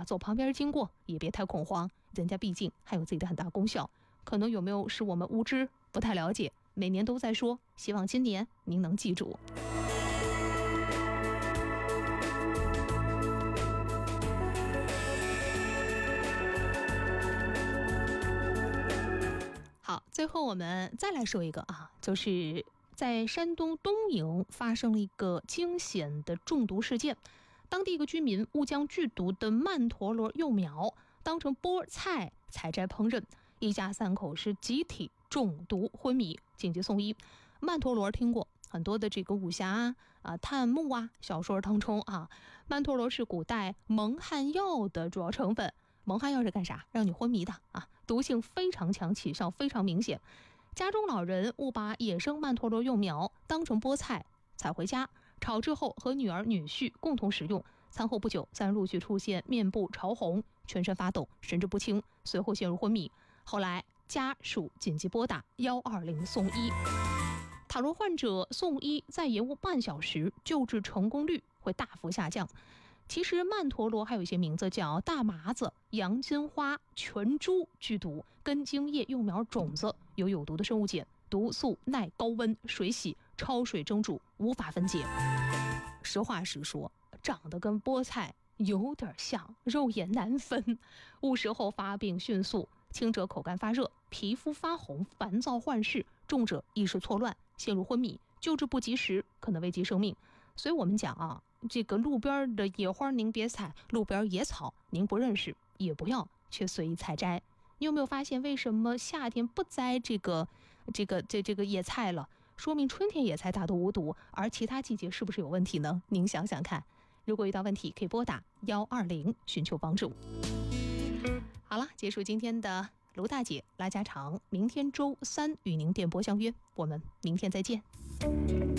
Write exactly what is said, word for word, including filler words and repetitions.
走旁边经过也别太恐慌，人家毕竟还有自己的很大功效。可能有没有是我们无知，不太了解，每年都在说，希望今年您能记住。好，最后我们再来说一个啊，就是在山东东营发生了一个惊险的中毒事件。当地一个居民误将剧毒的曼陀罗幼苗当成菠菜采摘烹饪，一家三口是集体中毒昏迷，紧急送医。曼陀罗听过很多的这个武侠啊、啊探墓啊小说当中啊，曼陀罗是古代蒙汗药的主要成分。蒙汗药是干啥？让你昏迷的啊，毒性非常强，起效非常明显。家中老人误把野生曼陀罗幼苗当成菠菜采回家，炒制后和女儿女婿共同食用。餐后不久，三人陆续出现面部潮红、全身发抖、神志不清，随后陷入昏迷。后来家属紧急拨打一二零送医。倘若患者送医再延误半小时，救治成功率会大幅下降。其实曼陀罗还有一些名字，叫大麻子、洋金花、全株剧毒，根茎叶幼苗种子有有毒的生物碱，毒素耐高温水洗焯水蒸煮，无法分解。实话实说，长得跟菠菜有点像，肉眼难分。误食后发病迅速，轻者口干发热，皮肤发红，烦躁幻视，重者意识错乱，陷入昏迷，救治不及时可能危及生命。所以我们讲啊，这个路边的野花您别采，路边野草您不认识也不要去随意采摘。你有没有发现为什么夏天不摘这个这个这这个野菜了？说明春天野菜大多无毒，而其他季节是不是有问题呢？您想想看，如果遇到问题可以拨打一二零寻求帮助。好了，结束今天的卢大姐拉家常，明天周三与您电波相约，我们明天再见。